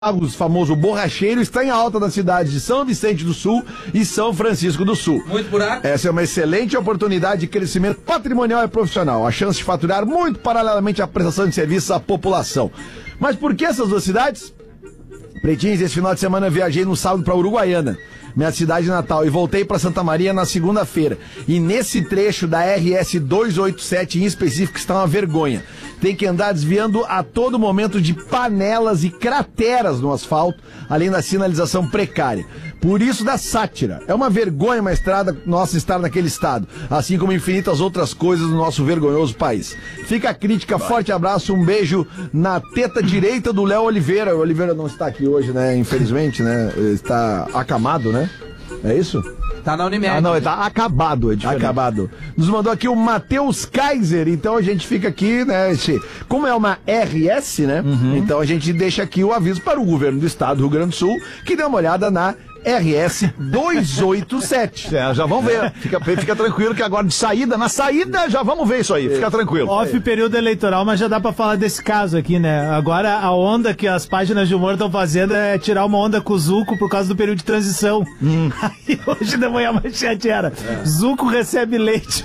O famoso borracheiro está em alta das cidades de São Vicente do Sul e São Francisco do Sul. Muito buraco. Essa é uma excelente oportunidade de crescimento patrimonial e profissional. A chance de faturar muito paralelamente à prestação de serviços à população. Mas por que essas duas cidades? Pretinhos, esse final de semana eu viajei no sábado para Uruguaiana, minha cidade natal, e voltei para Santa Maria na segunda-feira. E nesse trecho da RS 287 em específico está uma vergonha. Tem que andar desviando a todo momento de panelas e crateras no asfalto, além da sinalização precária. Por isso da sátira. É uma vergonha uma estrada nossa estar naquele estado, assim como infinitas outras coisas do nosso vergonhoso país. Fica a crítica, forte abraço, um beijo na teta direita do Léo Oliveira. O Oliveira não está aqui hoje, né? Infelizmente, né? Ele está acamado, né? É isso? Tá na Unimed. Ah, não, ele tá acabado, é diferente. Acabado. Nos mandou aqui o Matheus Kaiser, então a gente fica aqui, né, como é uma RS, né, então a gente deixa aqui o aviso para o governo do estado do Rio Grande do Sul, que dê uma olhada na RS 287. Já vamos ver. Fica tranquilo que agora na saída já vamos ver isso aí. Fica tranquilo. Off período eleitoral, mas já dá pra falar desse caso aqui, né? Agora a onda que as páginas de humor estão fazendo é tirar uma onda com o Zuco por causa do período de transição. Aí hoje de manhã a manchete era: Zuco recebe leite.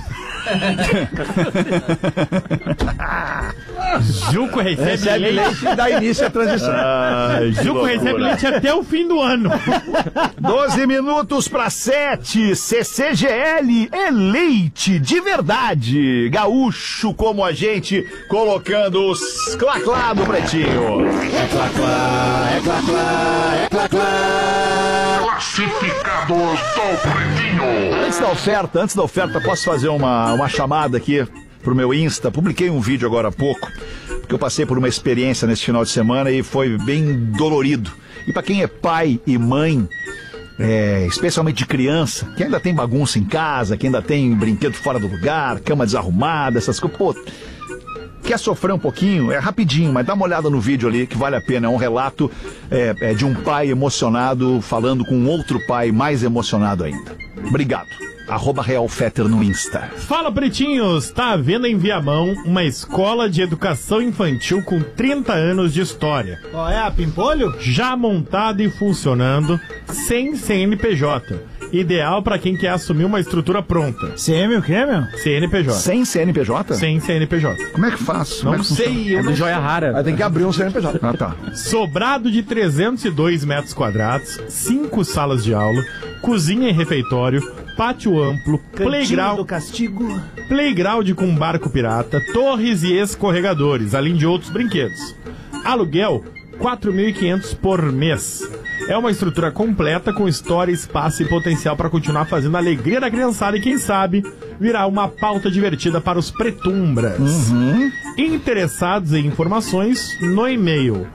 Zuco recebe leite e dá início à transição. Zuco recebe leite até o fim do ano. 12 minutos para 7. CCGL é leite de verdade. Gaúcho como a gente, colocando os clá-clá do Pretinho. É clá-clá, é clá-clá, é clá-clá. Classificados do Pretinho. Antes da oferta, posso fazer uma chamada aqui pro meu Insta. Publiquei um vídeo agora há pouco, porque eu passei por uma experiência nesse final de semana e foi bem dolorido. E para quem é pai e mãe, especialmente de criança, que ainda tem bagunça em casa, que ainda tem brinquedo fora do lugar, cama desarrumada, essas coisas, pô, quer sofrer um pouquinho? É rapidinho, mas dá uma olhada no vídeo ali que vale a pena. É um relato de um pai emocionado falando com outro pai mais emocionado ainda. Obrigado. @RealFetter no Insta. Fala, pretinhos! Tá à venda em Viamão uma escola de educação infantil com 30 anos de história. Qual é, a Pimpolho? Já montada e funcionando, sem CNPJ. Ideal pra quem quer assumir uma estrutura pronta. CM o quê, meu? CNPJ. Sem CNPJ? Sem CNPJ. Como é que faz? Não sei, eu não Joia rara. Aí tem que abrir um CNPJ. Ah, tá. Sobrado de 302 metros quadrados, 5 salas de aula, cozinha e refeitório, pátio amplo, Playground do castigo, playground com barco pirata, torres e escorregadores, além de outros brinquedos. Aluguel, R$4.500 por mês. É uma estrutura completa com história, espaço e potencial para continuar fazendo a alegria da criançada e, quem sabe, virar uma pauta divertida para os pretumbras. Interessados em informações, no e-mail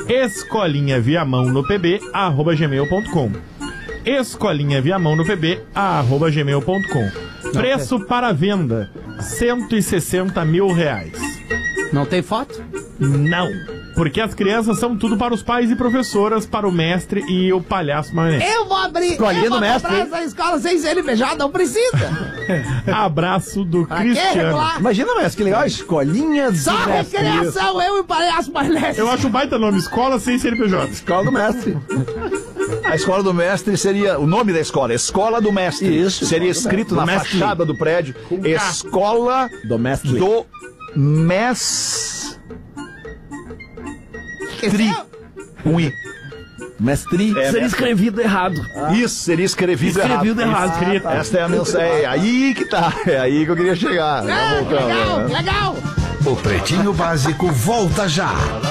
escolinhaviamonopb@gmail.com escolinhaviamonopb@gmail.com. Preço para venda, R$160 mil. Não tem foto? Não, porque as crianças são tudo para os pais e professoras, para o mestre e o palhaço maionese. Eu vou abrir. Escolinha do mestre. Essa escola sem CNPJ, não precisa. Abraço do Cristiano. Imagina, mas que legal, escolinha do Só mestre. recreação, eu e o palhaço maionese. Eu acho um baita nome, escola sem CNPJ. Escola do mestre. A escola do mestre seria o nome da escola, Escola do Mestre. Isso. Seria escrito na fachada do prédio, Escola Do mestre. do Mestre. Um I. Mestre. Seria escrevido errado. Isso, seria escrevido Escrevido errado. errado. Esta é a mensagem. É aí que tá. É aí que eu queria chegar. Legal. O Pretinho Básico volta já.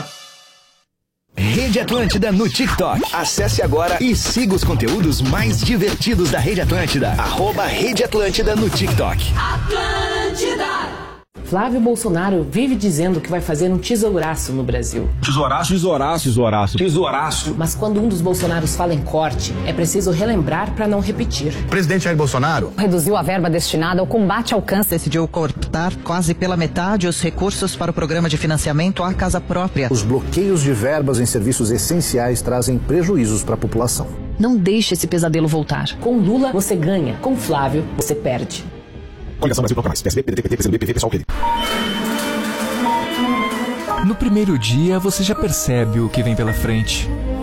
Rede Atlântida no TikTok. Acesse agora e siga os conteúdos mais divertidos da Rede Atlântida. @Rede Atlântida no TikTok. Atlântida. Flávio Bolsonaro vive dizendo que vai fazer um tesouraço no Brasil. Tesouraço. Mas quando um dos Bolsonaros fala em corte, é preciso relembrar para não repetir. Presidente Jair Bolsonaro Reduziu a verba destinada ao combate ao câncer. Decidiu cortar quase pela metade os recursos para o programa de financiamento à casa própria. Os bloqueios de verbas em serviços essenciais trazem prejuízos para a população. Não deixe esse pesadelo voltar. Com Lula, você ganha. Com Flávio, você perde. Coligação Brasil Proclamais. PSB, PDT, PT, PCdoB, PV, PSOL, PL. No primeiro dia, você já percebe o que vem pela frente.